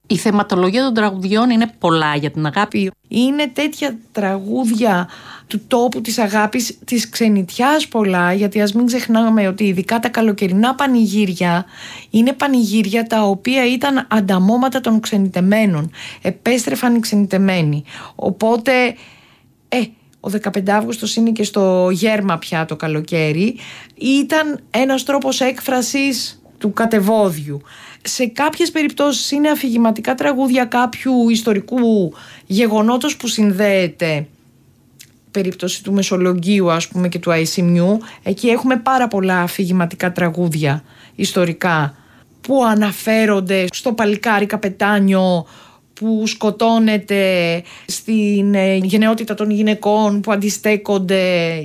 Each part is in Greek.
Η θεματολογία των τραγουδιών είναι πολλά για την αγάπη. Είναι τέτοια τραγούδια του τόπου της αγάπης, της ξενιτιάς πολλά, γιατί ας μην ξεχνάμε ότι ειδικά τα καλοκαιρινά πανηγύρια είναι πανηγύρια τα οποία ήταν ανταμώματα των ξενιτεμένων. Επέστρεφαν οι ξενιτεμένοι. Οπότε ο 15 Αύγουστος είναι και στο γέρμα πια το καλοκαίρι. Ήταν ένας τρόπος έκφρασης του κατεβόδιου. Σε κάποιες περιπτώσεις είναι αφηγηματικά τραγούδια κάποιου ιστορικού γεγονότος που συνδέεται. Περίπτωση του Μεσολογγίου, ας πούμε, και του Αϊσιμιού. Εκεί έχουμε πάρα πολλά αφηγηματικά τραγούδια ιστορικά που αναφέρονται στο παλικάρι καπετάνιο που σκοτώνεται, στην γενναιότητα των γυναικών που αντιστέκονται,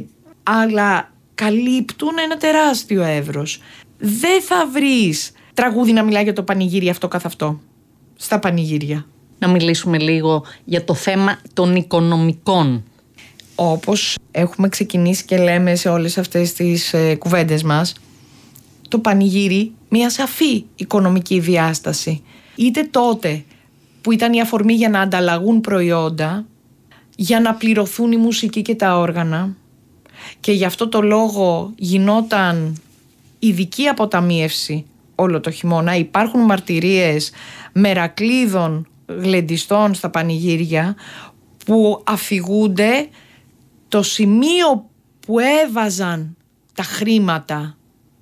αλλά καλύπτουν ένα τεράστιο εύρος. Δεν θα βρεις τραγούδι να μιλάει για το πανηγύρι αυτό καθ' αυτό στα πανηγύρια. Να μιλήσουμε λίγο για το θέμα των οικονομικών. Όπως έχουμε ξεκινήσει και λέμε σε όλες αυτές τις κουβέντες μας, το πανηγύρι μια σαφή οικονομική διάσταση. Είτε τότε που ήταν η αφορμή για να ανταλλαγούν προϊόντα, για να πληρωθούν η μουσική και τα όργανα, και γι' αυτό το λόγο γινόταν ειδική αποταμίευση όλο το χειμώνα. Υπάρχουν μαρτυρίες μερακλείδων γλεντιστών στα πανηγύρια που αφηγούνται το σημείο που έβαζαν τα χρήματα.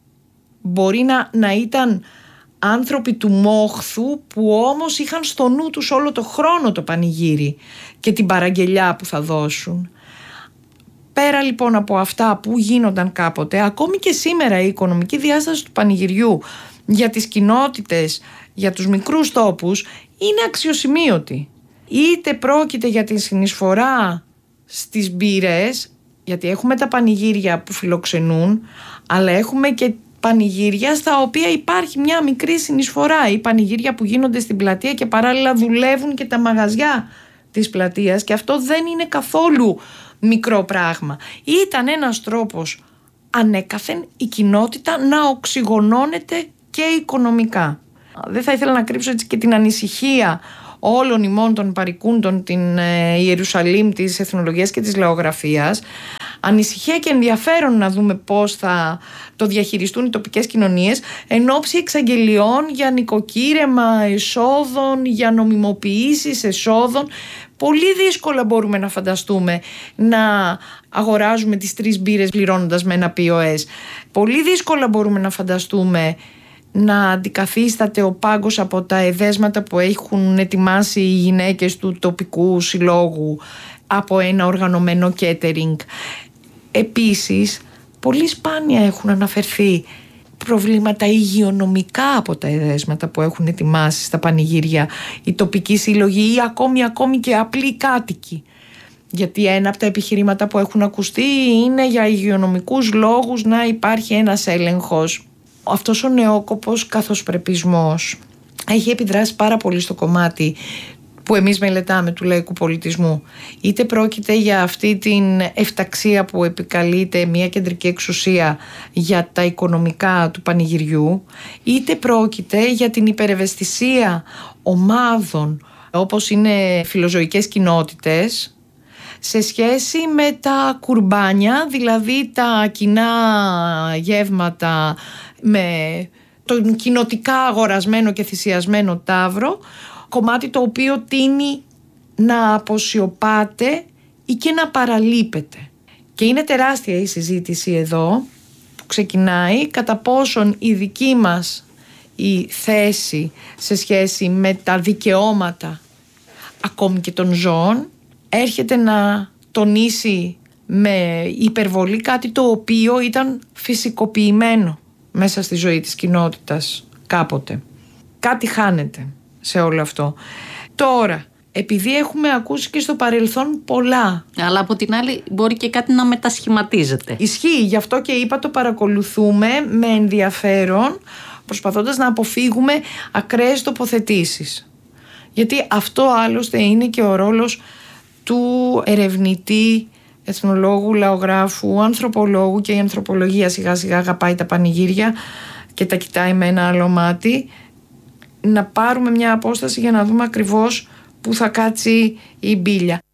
Μπορεί να ήταν άνθρωποι του μόχθου που όμως είχαν στο νου τους όλο το χρόνο το πανηγύρι και την παραγγελιά που θα δώσουν. Πέρα λοιπόν από αυτά που γίνονταν κάποτε, ακόμη και σήμερα η οικονομική διάσταση του πανηγυριού για τις κοινότητες, για τους μικρούς τόπους είναι αξιοσημείωτη. Είτε πρόκειται για τη συνεισφορά στις μπύρες, γιατί έχουμε τα πανηγύρια που φιλοξενούν, αλλά έχουμε και πανηγύρια στα οποία υπάρχει μια μικρή συνεισφορά, ή πανηγύρια που γίνονται στην πλατεία και παράλληλα δουλεύουν και τα μαγαζιά της πλατείας, και αυτό δεν είναι καθόλου μικρό πράγμα. Ήταν ένας τρόπος ανέκαθεν η κοινότητα να οξυγονώνεται και οικονομικά. Δεν θα ήθελα να κρύψω έτσι και την ανησυχία όλων ημών των παρικούντων την Ιερουσαλήμ της εθνολογίας και της λαογραφίας. Ανησυχία και ενδιαφέρον να δούμε πώς θα το διαχειριστούν οι τοπικές κοινωνίες εν ώψη εξαγγελιών για νοικοκύρεμα εσόδων, για νομιμοποιήσεις εσόδων. Πολύ δύσκολα μπορούμε να φανταστούμε να αγοράζουμε τις 3 μπύρες πληρώνοντας με ένα POS. Πολύ δύσκολα μπορούμε να φανταστούμε να αντικαθίσταται ο πάγκος από τα εδέσματα που έχουν ετοιμάσει οι γυναίκες του τοπικού συλλόγου από ένα οργανωμένο catering. Επίσης, πολύ σπάνια έχουν αναφερθεί προβλήματα υγειονομικά από τα εδέσματα που έχουν ετοιμάσει στα πανηγύρια οι τοπικοί σύλλογοι ή ακόμη και απλοί κάτοικοι. Γιατί ένα από τα επιχειρήματα που έχουν ακουστεί είναι για υγειονομικούς λόγους να υπάρχει ένας έλεγχος. Αυτός ο νεόκοπος καθοσπρεπισμός έχει επιδράσει πάρα πολύ στο κομμάτι που εμείς μελετάμε του λαϊκού πολιτισμού. Είτε πρόκειται για αυτή την εφταξία που επικαλείται μια κεντρική εξουσία για τα οικονομικά του πανηγυριού, είτε πρόκειται για την υπερευαισθησία ομάδων όπως είναι φιλοζωικές κοινότητες σε σχέση με τα κουρμπάνια, δηλαδή τα κοινά γεύματα με τον κοινοτικά αγορασμένο και θυσιασμένο ταύρο, κομμάτι το οποίο τείνει να αποσιωπάται ή και να παραλείπεται. Και είναι τεράστια η συζήτηση εδώ που ξεκινάει κατά πόσον η δική μας η θέση σε σχέση με τα δικαιώματα ακόμη και των ζώων έρχεται να τονίσει με υπερβολή κάτι το οποίο ήταν φυσικοποιημένο μέσα στη ζωή της κοινότητας κάποτε. Κάτι χάνεται σε όλο αυτό. Τώρα, επειδή έχουμε ακούσει και στο παρελθόν πολλά, αλλά από την άλλη μπορεί και κάτι να μετασχηματίζεται. Ισχύει, γι' αυτό και είπα το παρακολουθούμε με ενδιαφέρον, προσπαθώντας να αποφύγουμε ακραίες τοποθετήσεις. Γιατί αυτό άλλωστε είναι και ο ρόλος του ερευνητή, εθνολόγου, λαογράφου, ανθρωπολόγου, και η ανθρωπολογία σιγά σιγά αγαπάει τα πανηγύρια και τα κοιτάει με ένα άλλο μάτι. να πάρουμε μια απόσταση για να δούμε ακριβώς που θα κάτσει η μπίλια.